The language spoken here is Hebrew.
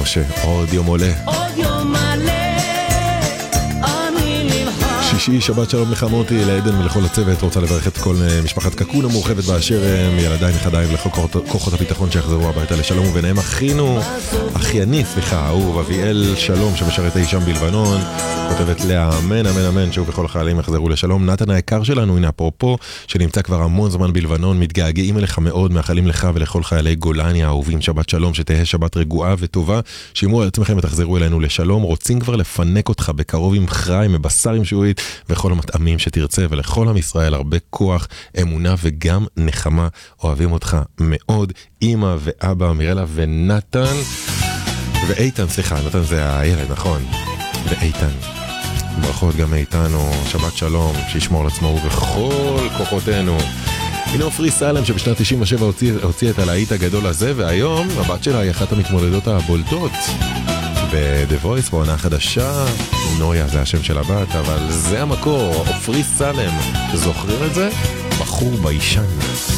משה, עוד יום עולה. שישי, שבת שלום לחמותי, לעדן ולכל הצוות. רוצה לברך את כל משפחת קקון המורחבת באשר הם, ילדיי נכדיי ולכל כוחות הביטחון שיחזרו הביתה לשלום, וביניהם אחייני, אהוב אביאל שלום שמשרת אי שם בלבנון. כותבת לאה, אמן אמן אמן שהוא וכל החיילים יחזרו לשלום. נתן היקר שלנו, הנה אפרופו, שנמצא כבר המון זמן בלבנון, מתגעגעים אליך מאוד, מאחלים לך ולכל חיילי גולני האהובים שבת שלום, שתהיה שבת רגועה וטובה, שימו על עצמכם ותחזרו אלינו לשלום. רוצים כבר לפנק אותך בקרוב עם חי, מבשר עם שעועית וכל המטעמים שתרצה, ולכל עם ישראל הרבה כוח, אמונה וגם נחמה. אוהבים אותך מאוד, אמא ואבא, מירלה ונתן ואיתן, סליחה, נתן זה הילד, נכון? ואיתן, ברכות גם איתנו, שבת שלום, שישמור לעצמו ובכל כוחותינו. הנה עופרי סלם שבשנת 97 הוציא את הלהיט הגדול הזה, והיום הבת שלה היא אחת המתמודדות הבולטות ב-The Voice בעונה החדשה. נויה זה השם של הבת, אבל זה המקור, עופרי סלם, זוכרים את זה? בחור ביישן.